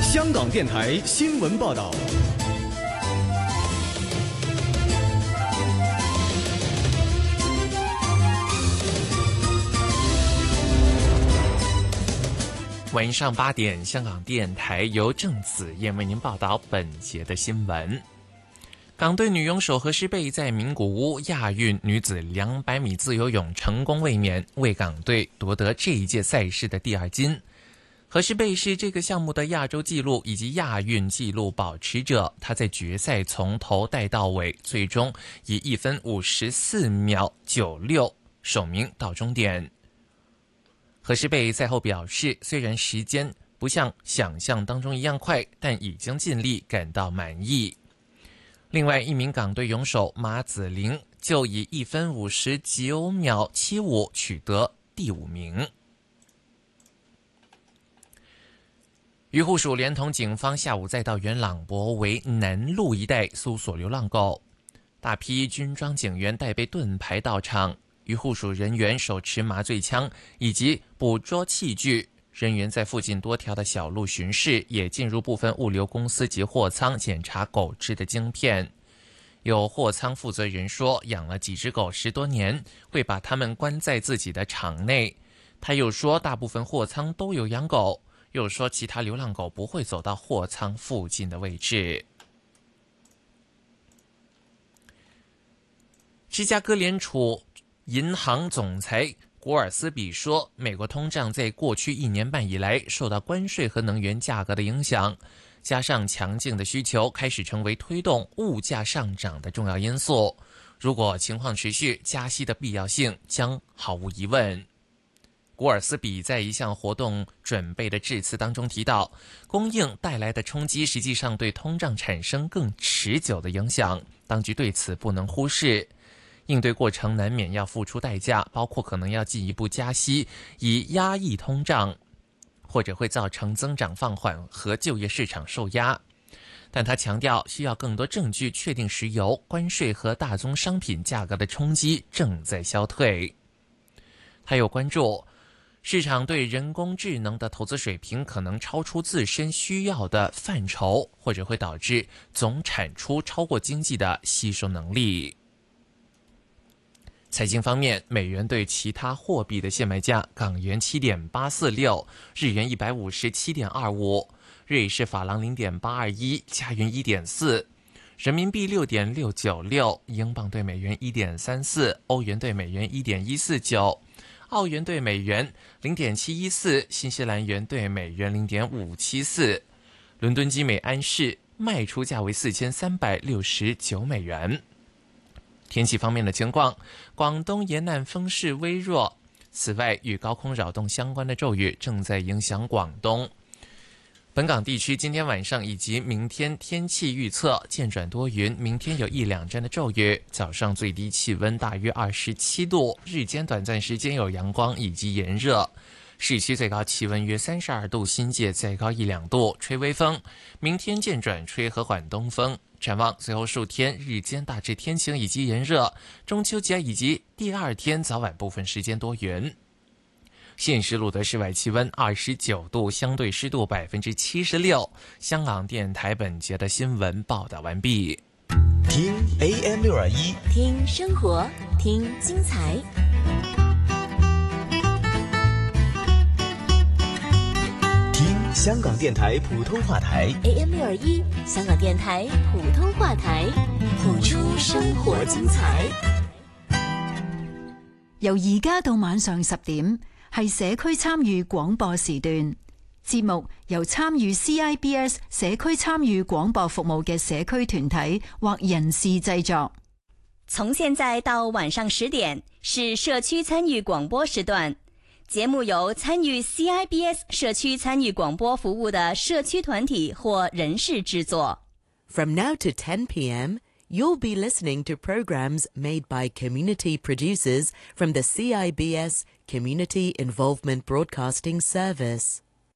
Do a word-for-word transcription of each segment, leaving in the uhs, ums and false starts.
香港电台新闻报道。 晚上八点，香港电台由郑子燕为您报道本节的新闻。港队女泳手何诗蓓在名古屋亚运女子两百米自由泳成功卫冕，为港队夺得这一届赛事的第二金。何诗蓓是这个项目的亚洲纪录以及亚运纪录保持者，她在决赛从头带到尾，最终以一分五十四秒九六首名到终点。何诗蓓赛后表示，虽然时间不像想象当中一样快，但已经尽力，感到满意。另外一名港队泳手马子玲就以一分五十九秒七五取得第五名。渔护署连同警方下午再到元朗博围南路一带搜索流浪狗，大批军装警员带备盾牌到场，渔护署人员手持麻醉枪以及捕捉器具，人员在附近多条的小路巡视，也进入部分物流公司及货仓检查狗只的晶片。有货仓负责人说，养了几只狗十多年，会把它们关在自己的场内。他又说，大部分货仓都有养狗，又说其他流浪狗不会走到货仓附近的位置。芝加哥联储银行总裁古尔斯比说，美国通胀在过去一年半以来受到关税和能源价格的影响，加上强劲的需求，开始成为推动物价上涨的重要因素。如果情况持续，加息的必要性将毫无疑问。古尔斯比在一项活动准备的致辞当中提到，供应带来的冲击实际上对通胀产生更持久的影响，当局对此不能忽视。应对过程难免要付出代价，包括可能要进一步加息以压抑通胀，或者会造成增长放缓和就业市场受压。但他强调，需要更多证据确定石油、关税和大宗商品价格的冲击正在消退。他又关注市场对人工智能的投资水平可能超出自身需要的范畴，或者会导致总产出超过经济的吸收能力。财经方面，美元对其他货币的现卖价：港元七点八四六，日元一百五十七点二五，瑞士法郎零点八二一，加元一点四，人民币六点六九六，英镑对美元一点三四，欧元对美元一点一四九，澳元对美元零点七一四，新西兰元对美元零点五七四。伦敦基美安市卖出价为四千三百六十九美元。天气方面的情况，广东沿岸风势微弱，此外与高空扰动相关的骤雨正在影响广东。本港地区今天晚上以及明天天气预测渐转多云，明天有一两阵的骤雨，早上最低气温大约二十七度，日间短暂时间有阳光以及炎热，市区最高气温约三十二度，新界再高一两度，吹微风，明天渐转吹和缓东风。展望随后数天日间大致天晴以及炎热，中秋节以及第二天早晚部分时间多云。现时录得室外气温二十九度，相对湿度百分之七十六。香港电台本节的新闻报道完毕。 听 A M 六二一， 听生活，听精彩。 香港电台普通話台 A M 六二一，香港電台普通話台，譜出生活精彩。 由而家到晚上十點，係社區參與廣播時段。節目由參與 C I B S 社區參與廣播服務嘅社區團體或人士製作。 從現在到晚上十點，是社區參與廣播時段。節目由參與 C I B S 社區參與廣播服務的社區團體或人士製作。 From now to ten p.m., you'll be listening to programs made by community producers from the C I B S Community Involvement Broadcasting Service。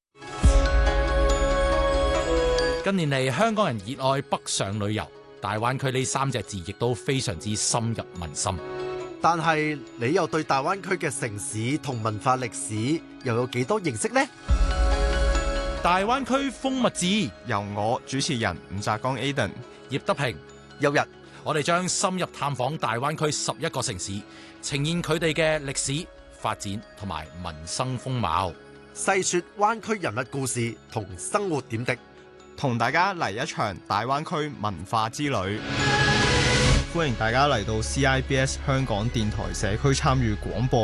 近年嚟，香港人熱愛北上旅遊，大灣區呢三隻字亦都非常之深入民心。 但係你又對大灣區嘅城市同文化歷史又有幾多認識呢？ 大灣區風物誌， 由我主持人吳澤剛 Aden、 葉德平、 有日， 我哋將深入探訪大灣區十一個城市，呈現佢哋嘅歷史、發展同埋民生風貌， 細說灣區人物故事同生活點滴， 同大家嚟一場大灣區文化之旅。歡迎大家嚟到 C I B S 香港電台社區參與廣播